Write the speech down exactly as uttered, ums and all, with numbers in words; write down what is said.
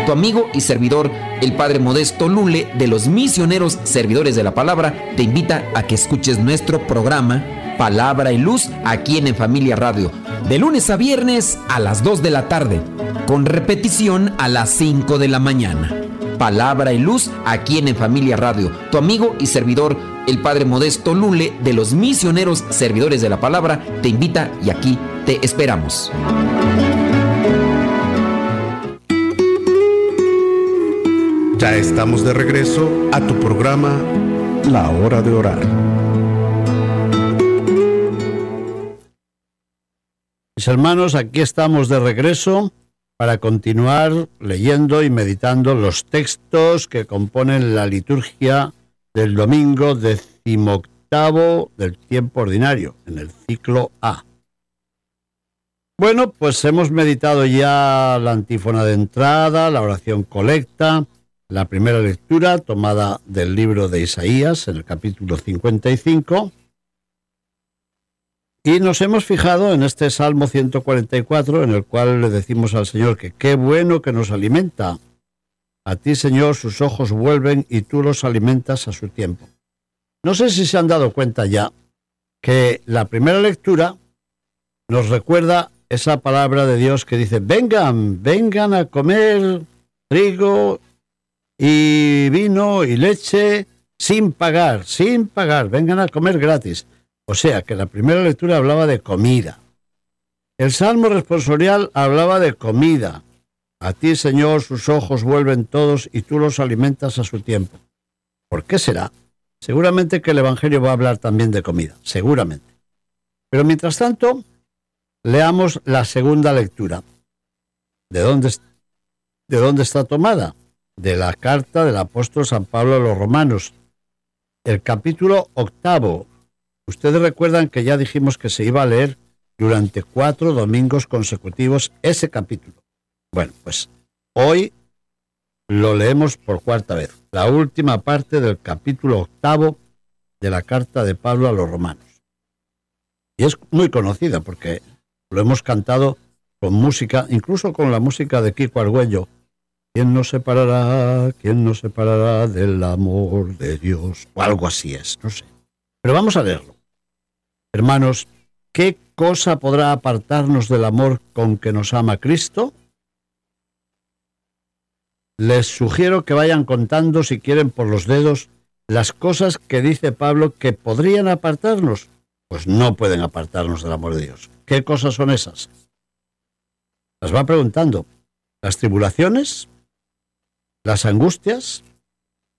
Tu amigo y servidor, el Padre Modesto Lule, de los Misioneros Servidores de la Palabra, te invita a que escuches nuestro programa Palabra y Luz aquí en En Familia Radio, de lunes a viernes a las dos de la tarde, con repetición a las cinco de la mañana. Palabra y Luz aquí en En Familia Radio. Tu amigo y servidor, el Padre Modesto Lule, de los Misioneros Servidores de la Palabra, te invita y aquí te esperamos. Ya estamos de regreso a tu programa La Hora de Orar. Mis hermanos, aquí estamos de regreso para continuar leyendo y meditando los textos que componen la liturgia del domingo decimoctavo del tiempo ordinario, en el ciclo A. Bueno, pues hemos meditado ya la antífona de entrada, la oración colecta, la primera lectura tomada del libro de Isaías, en el capítulo cincuenta y cinco, y nos hemos fijado en este Salmo ciento cuarenta y cuatro, en el cual le decimos al Señor que qué bueno que nos alimenta. A ti, Señor, sus ojos vuelven y tú los alimentas a su tiempo. No sé si se han dado cuenta ya que la primera lectura nos recuerda esa palabra de Dios que dice: vengan, vengan a comer trigo y vino y leche sin pagar, sin pagar, vengan a comer gratis. O sea, que la primera lectura hablaba de comida. El Salmo responsorial hablaba de comida. A ti, Señor, sus ojos vuelven todos y tú los alimentas a su tiempo. ¿Por qué será? Seguramente que el Evangelio va a hablar también de comida, seguramente. Pero mientras tanto, leamos la segunda lectura. ¿De dónde, de dónde está tomada? De la carta del apóstol San Pablo a los Romanos, el capítulo octavo. Ustedes recuerdan que ya dijimos que se iba a leer durante cuatro domingos consecutivos ese capítulo. Bueno, pues hoy lo leemos por cuarta vez, la última parte del capítulo octavo de la carta de Pablo a los Romanos. Y es muy conocida porque lo hemos cantado con música, incluso con la música de Kiko Argüello. ¿Quién nos separará? ¿Quién nos separará del amor de Dios? O algo así es, no sé. Pero vamos a leerlo. Hermanos, ¿qué cosa podrá apartarnos del amor con que nos ama Cristo? Les sugiero que vayan contando, si quieren, por los dedos, las cosas que dice Pablo que podrían apartarnos. Pues no pueden apartarnos del amor de Dios. ¿Qué cosas son esas? Las va preguntando. Las tribulaciones, las angustias,